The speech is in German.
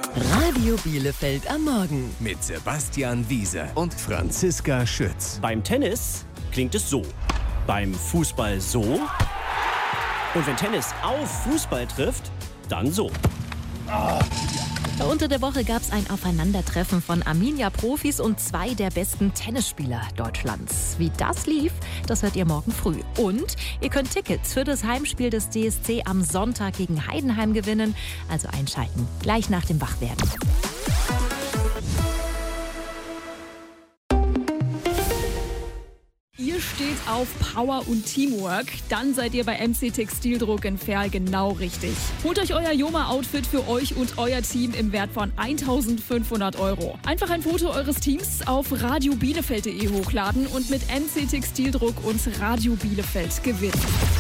Radio Bielefeld am Morgen. Mit Sebastian Wiese und Franziska Schütz. Beim Tennis klingt es so. Beim Fußball so. Und wenn Tennis auf Fußball trifft, dann so. Unter der Woche gab es ein Aufeinandertreffen von Arminia-Profis und 2 der besten Tennisspieler Deutschlands. Wie das lief, das hört ihr morgen früh. Und ihr könnt Tickets für das Heimspiel des DSC am Sonntag gegen Heidenheim gewinnen. Also einschalten, gleich nach dem Wachwerden. Ihr steht auf Power und Teamwork, dann seid ihr bei MC Textildruck in Verl genau richtig. Holt euch euer Joma-Outfit für euch und euer Team im Wert von 1.500 €. Einfach ein Foto eures Teams auf radiobielefeld.de hochladen und mit MC Textildruck und Radio Bielefeld gewinnen.